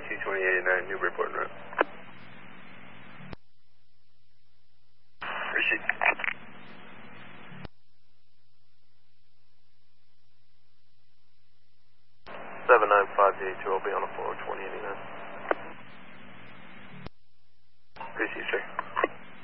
PC 2089, Newburyport Road. Receive. 795J2 will be on the floor 2089. Receive, sir.